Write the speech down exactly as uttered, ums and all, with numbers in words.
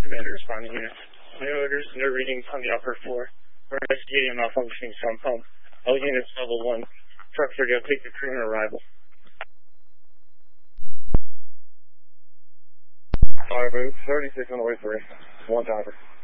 Commander responding unit. No orders, no readings on the upper floor. We're investigating a malfunctioning sump pump. All units level one. Trucks are going to take the crew on arrival. Alright, boots. thirty-six on the way for you. One timer.